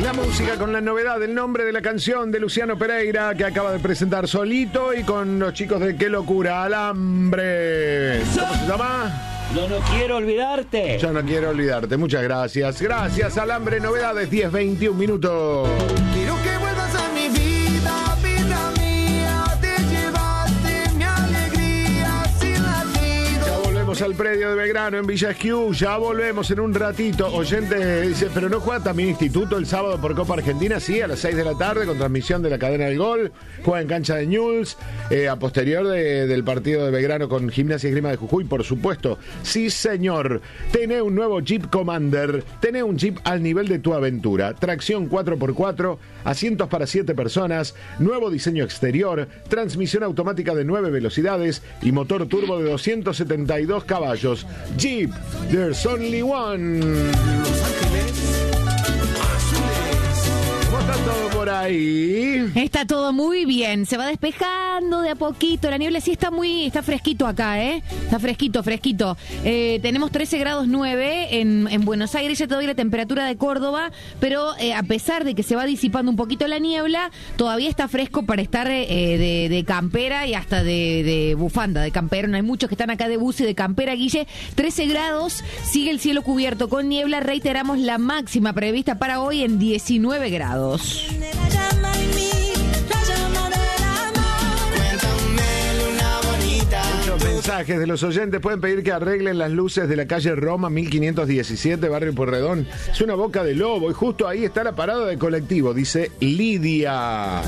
La música con la novedad del nombre de la canción de Luciano Pereira, que acaba de presentar solito y con los chicos de Qué Locura, Alambre. ¿Cómo se llama? Yo no quiero olvidarte. Yo no quiero olvidarte. Muchas gracias. Gracias, Alambre. Novedades, 10:21 minutos. Quiero que vuelvas a mi vida, vida mía. Te llevaste mi alegría sin latido. Ya volvemos al predio de Belgrano en Villa Esquiú. Ya volvemos en un ratito. Oyente dice, pero no juega también Instituto el sábado por Copa Argentina. Sí, a las 6 de la tarde con transmisión de la cadena del Gol. Juega en cancha de Newell's. A posterior del partido de Belgrano con Gimnasia y Esgrima de Jujuy, por supuesto. Sí, señor. Tenés un nuevo Jeep Commander. Tenés un Jeep al nivel de tu aventura. Tracción 4x4, asientos para 7 personas, nuevo diseño exterior, transmisión automática de 9 velocidades y motor turbo de 272 caballos. Jeep, there's only one. ¿Cómo está todo por ahí? Está todo muy bien, se va despejando de a poquito, la niebla sí está fresquito acá, está fresquito. Tenemos 13 grados 9 en Buenos Aires, ya te doy la temperatura de Córdoba, pero a pesar de que se va disipando un poquito la niebla, todavía está fresco para estar de campera y hasta de bufanda, de campera. No hay muchos que están acá de buzo y de campera, Guille. 13 grados, sigue el cielo cubierto con niebla, reiteramos la máxima prevista para hoy en 19 grados. Muchos mensajes de los oyentes. Pueden pedir que arreglen las luces de la calle Roma 1517, barrio Pueyrredón. Es una boca de lobo y justo ahí está la parada de colectivo, dice Lidia.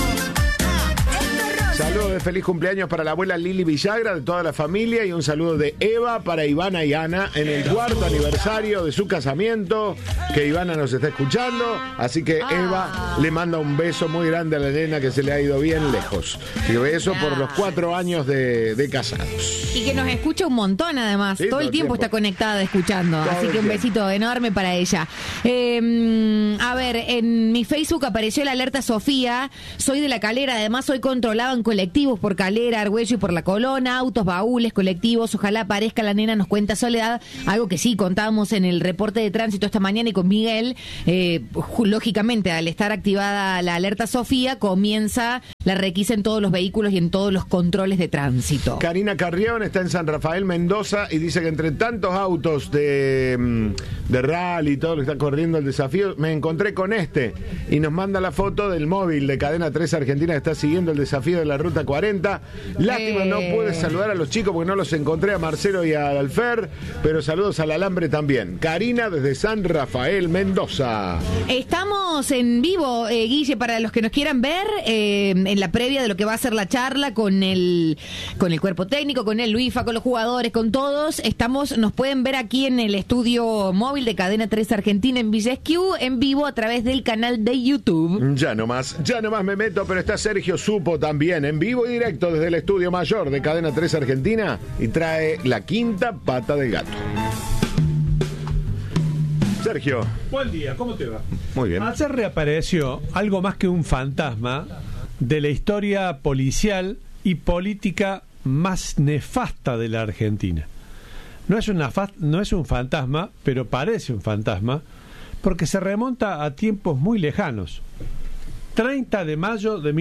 Saludos de feliz cumpleaños para la abuela Lili Villagra, de toda la familia, y un saludo de Eva para Ivana y Ana en el 4º aniversario de su casamiento, que Ivana nos está escuchando, así que Eva le manda un beso muy grande a la nena que se le ha ido bien lejos. Y beso por los 4 años de casados. Y que nos escucha un montón además, sí, todo el tiempo está conectada escuchando, así que un besito enorme para ella. A ver, en mi Facebook apareció la alerta Sofía, soy de La Calera, además soy controlado en colectivos por Calera, Argüello y por La Colona, autos, baúles, colectivos, ojalá aparezca la nena, nos cuenta Soledad, algo que sí contábamos en el reporte de tránsito esta mañana y con Miguel, lógicamente al estar activada la alerta Sofía, comienza la requisa en todos los vehículos y en todos los controles de tránsito. Karina Carrión está en San Rafael, Mendoza, y dice que entre tantos autos de rally y todo lo que está corriendo el desafío, me encontré con este, y nos manda la foto del móvil de Cadena 3 Argentina que está siguiendo el desafío de la Ruta 40. Lástima no pude saludar a los chicos porque no los encontré, a Marcelo y a Alfer, pero saludos al Alambre también. Karina desde San Rafael, Mendoza. Estamos en vivo, Guille, para los que nos quieran ver, en la previa de lo que va a ser la charla con el cuerpo técnico, con el Luifa, con los jugadores, con todos. Nos pueden ver aquí en el estudio móvil de Cadena 3 Argentina en Villa Esquiú, en vivo a través del canal de YouTube. Ya nomás me meto, pero está Sergio Supo también, en vivo y directo desde el estudio mayor de Cadena 3 Argentina, y trae la quinta pata del gato. Sergio. Buen día, ¿cómo te va? Muy bien. Ayer reapareció algo más que un fantasma de la historia policial y política más nefasta de la Argentina. No es un fantasma, pero parece un fantasma, porque se remonta a tiempos muy lejanos. 30 de mayo de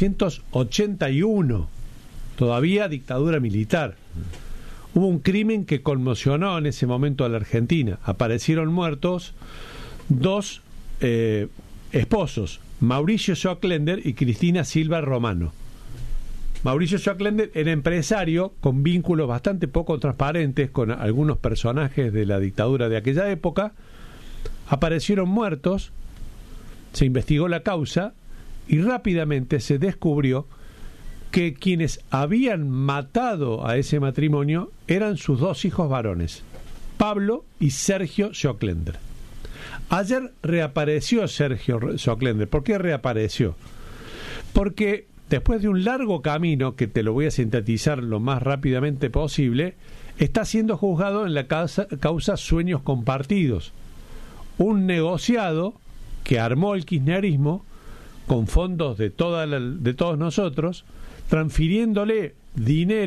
1981, todavía dictadura militar. Hubo un crimen que conmocionó en ese momento a la Argentina. Aparecieron muertos 2 esposos, Mauricio Schocklender y Cristina Silva Romano. Mauricio Schocklender era empresario con vínculos bastante poco transparentes con algunos personajes de la dictadura de aquella época. Aparecieron muertos, se investigó la causa y rápidamente se descubrió que quienes habían matado a ese matrimonio eran sus 2 hijos varones, Pablo y Sergio Schocklender. Ayer reapareció Sergio Schocklender. ¿Por qué reapareció? Porque después de un largo camino, que te lo voy a sintetizar lo más rápidamente posible, está siendo juzgado en la causa Sueños Compartidos, un negociado que armó el kirchnerismo con fondos de todos nosotros, transfiriéndole dinero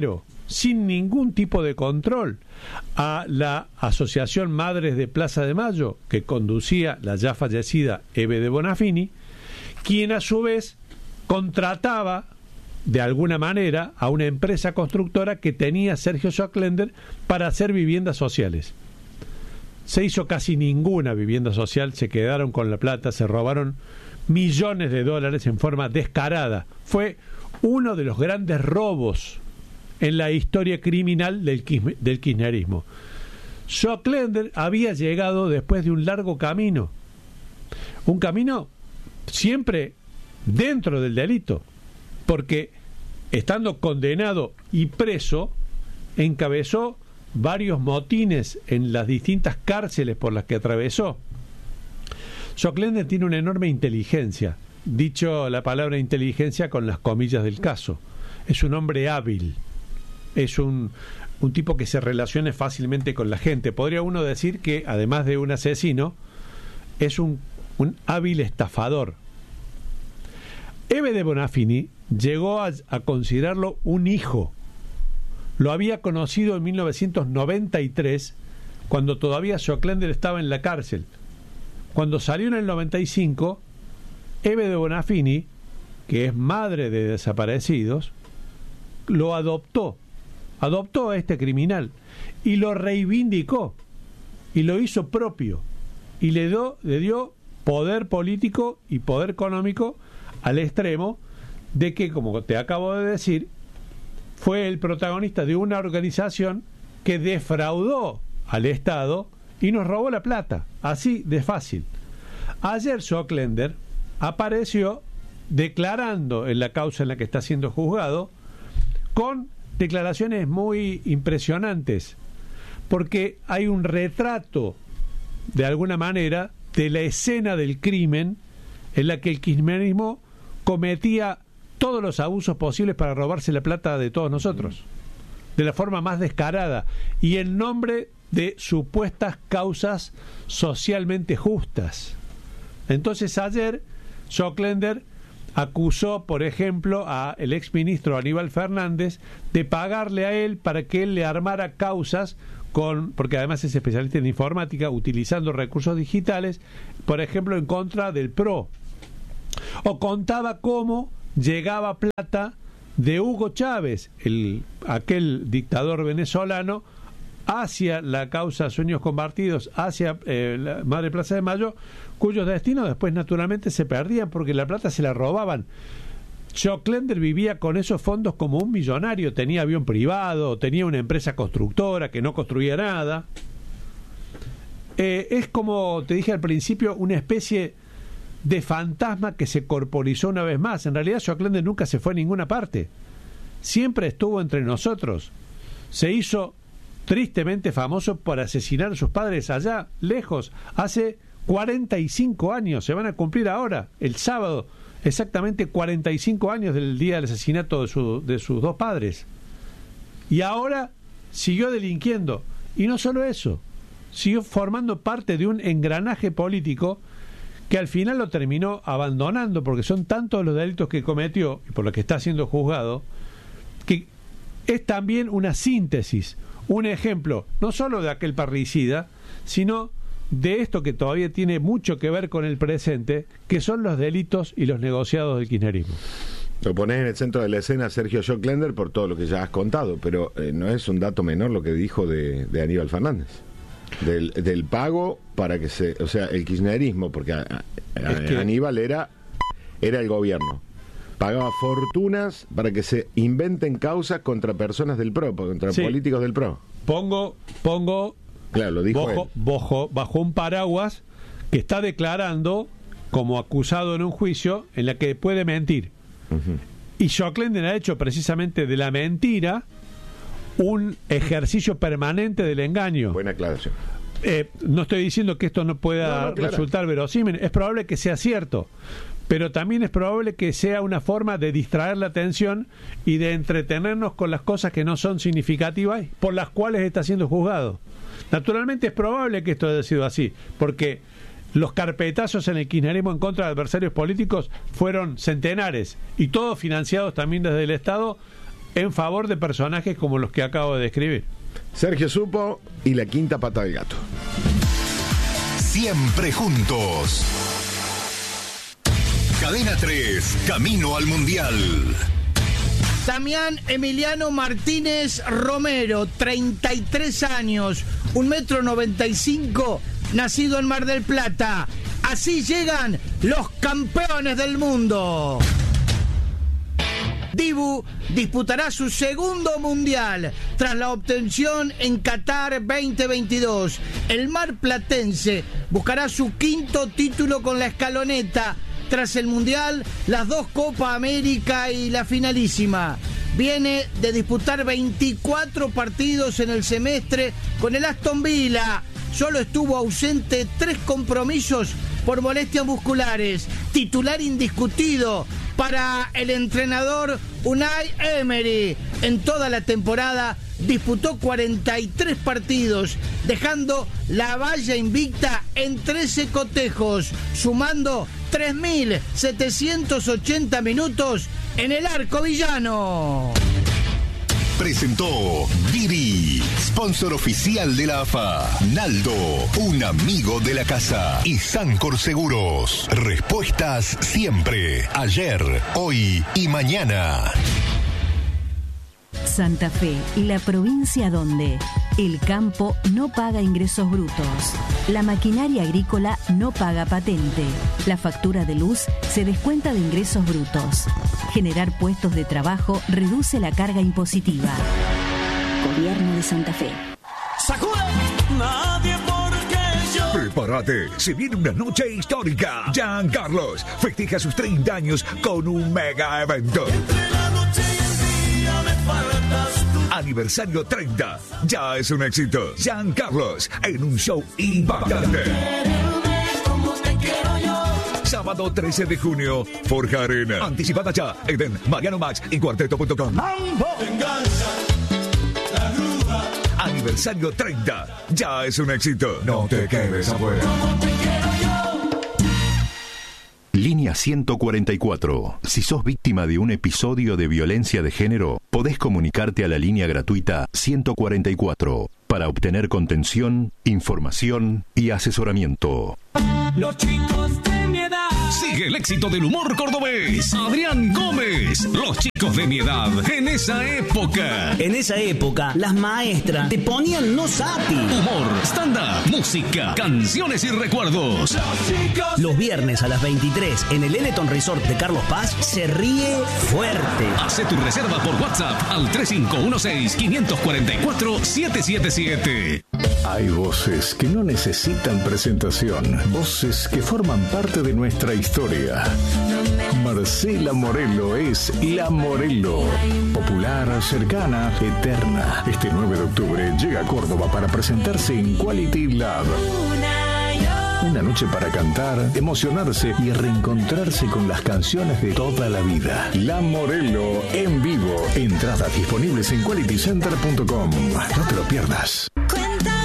sin ningún tipo de control a la Asociación Madres de Plaza de Mayo, que conducía la ya fallecida Eve de Bonafini, quien a su vez contrataba de alguna manera a una empresa constructora que tenía Sergio Schockländer para hacer viviendas sociales. Se hizo casi ninguna vivienda social, se quedaron con la plata, se robaron millones de dólares en forma descarada. Fue uno de los grandes robos en la historia criminal del kirchnerismo. Schockländer había llegado después de un largo camino, un camino siempre dentro del delito, porque estando condenado y preso, encabezó varios motines en las distintas cárceles por las que atravesó. Schockländer tiene una enorme inteligencia, dicho la palabra inteligencia con las comillas del caso. Es un hombre hábil, es un tipo que se relaciona fácilmente con la gente. Podría uno decir que, además de un asesino, es un hábil estafador. Eve de Bonafini llegó a considerarlo un hijo. Lo había conocido en 1993, cuando todavía Schockländer estaba en la cárcel. Cuando salió en el 95, Eve de Bonafini, que es madre de desaparecidos, lo adoptó a este criminal y lo reivindicó y lo hizo propio y le dio poder político y poder económico al extremo de que, como te acabo de decir, fue el protagonista de una organización que defraudó al Estado y nos robó la plata, así de fácil. Ayer Schockländer apareció declarando en la causa en la que está siendo juzgado, con declaraciones muy impresionantes, porque hay un retrato, de alguna manera, de la escena del crimen en la que el kirchnerismo cometía todos los abusos posibles para robarse la plata de todos nosotros, de la forma más descarada y en nombre de supuestas causas socialmente justas. Entonces ayer Schockländer acusó, por ejemplo, al exministro Aníbal Fernández de pagarle a él para que él le armara causas porque además es especialista en informática, utilizando recursos digitales, por ejemplo, en contra del PRO. O contaba cómo llegaba plata de Hugo Chávez, aquel dictador venezolano, hacia la causa Sueños Compartidos, hacia la Madre Plaza de Mayo, cuyos destinos después naturalmente se perdían porque la plata se la robaban. Schockländer vivía con esos fondos como un millonario, tenía avión privado, tenía una empresa constructora que no construía nada. Es como te dije al principio, una especie de fantasma que se corporizó una vez más. En realidad Schockländer nunca se fue a ninguna parte, siempre estuvo entre nosotros. Se hizo tristemente famoso por asesinar a sus padres allá lejos, hace 45 años, se van a cumplir ahora, el sábado, exactamente 45 años del día del asesinato de sus dos padres. Y ahora siguió delinquiendo, y no solo eso, siguió formando parte de un engranaje político que al final lo terminó abandonando, porque son tantos los delitos que cometió y por los que está siendo juzgado, que es también una síntesis, un ejemplo, no solo de aquel parricida, sino de esto que todavía tiene mucho que ver con el presente, que son los delitos y los negociados del kirchnerismo. Lo ponés en el centro de la escena Sergio Schockländer por todo lo que ya has contado, pero no es un dato menor lo que dijo de Aníbal Fernández. Del pago para que se... O sea, el kirchnerismo, porque Aníbal era el gobierno. Pagaba fortunas para que se inventen causas contra personas del PRO, contra políticos del PRO. Pongo claro, lo dijo bajo un paraguas que está declarando como acusado en un juicio en la que puede mentir. Uh-huh. Y Schockländer ha hecho precisamente de la mentira un ejercicio permanente del engaño. Buena aclaración. No estoy diciendo que esto no pueda resultar verosímil, es probable que sea cierto, pero también es probable que sea una forma de distraer la atención y de entretenernos con las cosas que no son significativas por las cuales está siendo juzgado. Naturalmente es probable que esto haya sido así, porque los carpetazos en el kirchnerismo en contra de adversarios políticos fueron centenares, y todos financiados también desde el Estado, en favor de personajes como los que acabo de describir. Sergio Supo y la quinta pata del gato. Siempre juntos. Cadena 3, camino al Mundial. Damián Emiliano Martínez Romero, 33 años, 1,95 m, nacido en Mar del Plata. Así llegan los campeones del mundo. Dibu disputará su segundo mundial tras la obtención en Qatar 2022. El marplatense buscará su quinto título con la escaloneta. Tras el mundial, las 2 Copa América y la finalísima. Viene de disputar 24 partidos en el semestre con el Aston Villa. Solo estuvo ausente 3 compromisos por molestias musculares. Titular indiscutido para el entrenador Unai Emery. En toda la temporada disputó 43 partidos, dejando la valla invicta en 13 cotejos, sumando 3.780 minutos en el arco villano. Presentó Didi, sponsor oficial de la AFA. Naldo, un amigo de la casa. Y Sancor Seguros. Respuestas siempre, ayer, hoy y mañana. Santa Fe, la provincia donde el campo no paga ingresos brutos, la maquinaria agrícola no paga patente, la factura de luz se descuenta de ingresos brutos. Generar puestos de trabajo reduce la carga impositiva. Gobierno de Santa Fe. ¡Sacuda! Nadie porque yo. Prepárate, se viene una noche histórica. Jean Carlos festeja sus 30 años con un mega evento. Entre la noche y el día me faltas tú. Aniversario 30. Ya es un éxito. Jean Carlos en un show impactante. Como te quiero yo. Sábado 13 de junio, Forja Arena. Anticipada ya, Eden, Mariano Max y Cuarteto.com. Mambo. Venganza, la ruda. Aniversario 30. Ya es un éxito. No te quedes afuera. Como te quiero yo. Línea 144. Si sos víctima de un episodio de violencia de género, podés comunicarte a la línea gratuita 144 para obtener contención, información y asesoramiento. Los chicos de mi edad. Sigue el éxito del humor cordobés. Adrián Gómez. Los chicos de mi edad en esa época. En esa época, las maestras te ponían no sapi. Humor, stand-up, música, canciones y recuerdos. Los viernes a las 23 en el Eleton Resort de Carlos Paz se ríe fuerte. Hace tu reserva por WhatsApp al 3516-544-777. Hay voces que no necesitan presentación, voces que forman parte de nuestra historia. Marcela Morelo es La Morelo, popular, cercana, eterna. Este 9 de octubre llega a Córdoba para presentarse en Quality Lab. Una noche para cantar, emocionarse y reencontrarse con las canciones de toda la vida. La Morelo en vivo. Entradas disponibles en qualitycenter.com. No te lo pierdas.